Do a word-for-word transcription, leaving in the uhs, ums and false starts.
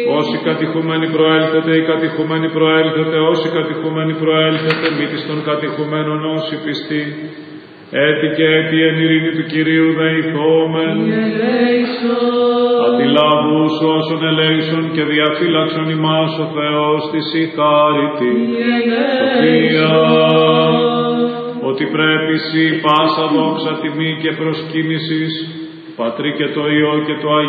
Όσοι κατηχούμενοι προέλθετε, οι κατηχούμενοι προέλθετε, όσοι κατηχούμενοι προέλθετε, μη της των κατηχουμένων όσοι πιστοί. Έτη και έτη εν ειρήνη του Κυρίου δεηθόμεν. Αντιλάβου σου όσων ελέησον και διαφύλαξον ημάς ο Θεός της η χάριτη σοφία. Ότι πρέπει σοι πάσα δόξα τιμή και προσκύνησης, Πατρί και το Υιό και το Αγίο